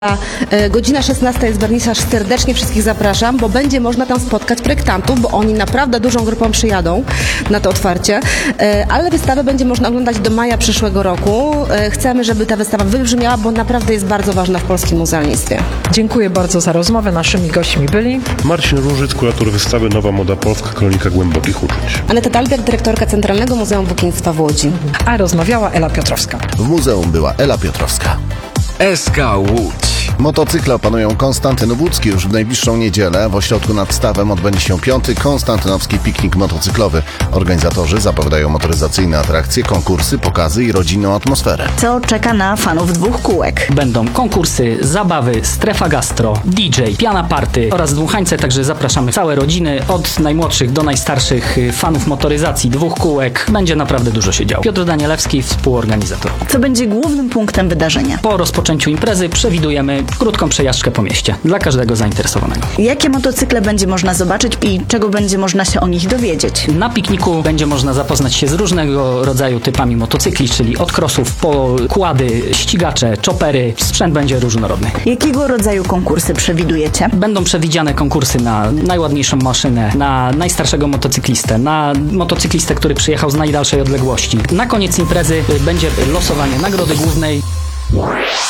Godzina 16 jest wernisaż, serdecznie wszystkich zapraszam, bo będzie można tam spotkać projektantów, bo oni naprawdę dużą grupą przyjadą na to otwarcie, ale wystawę będzie można oglądać do maja przyszłego roku. Chcemy, żeby ta wystawa wybrzmiała, bo naprawdę jest bardzo ważna w polskim muzealnictwie. Dziękuję bardzo za rozmowę. Naszymi gośćmi byli Marcin Różyc, kurator wystawy Nowa Moda Polska, kronika głębokich uczuć. Aneta Dalbiak, dyrektorka Centralnego Muzeum Włókiństwa w Łodzi. a rozmawiała Ela Piotrowska. W muzeum była Ela Piotrowska. SK Łódź. Motocykle opanują Konstantynów Łódzki. Już w najbliższą niedzielę w ośrodku nad Stawem odbędzie się 5. Konstantynowski Piknik Motocyklowy. Organizatorzy zapowiadają motoryzacyjne atrakcje, konkursy, pokazy i rodzinną atmosferę. Co czeka na fanów dwóch kółek? Będą konkursy, zabawy, strefa gastro, DJ, piana party oraz dmuchańce, także zapraszamy całe rodziny, od najmłodszych do najstarszych fanów motoryzacji, dwóch kółek. Będzie naprawdę dużo się działo. Piotr Danielewski, współorganizator. Co będzie głównym punktem wydarzenia? Po rozpoczęciu imprezy przewidujemy krótką przejażdżkę po mieście dla każdego zainteresowanego. Jakie motocykle będzie można zobaczyć i czego będzie można się o nich dowiedzieć? Na pikniku będzie można zapoznać się z różnego rodzaju typami motocykli, czyli od crossów po kłady, ścigacze, chopery. Sprzęt będzie różnorodny. Jakiego rodzaju konkursy przewidujecie? Będą przewidziane konkursy na najładniejszą maszynę, na najstarszego motocyklistę, na motocyklistę, który przyjechał z najdalszej odległości. Na koniec imprezy będzie losowanie nagrody głównej.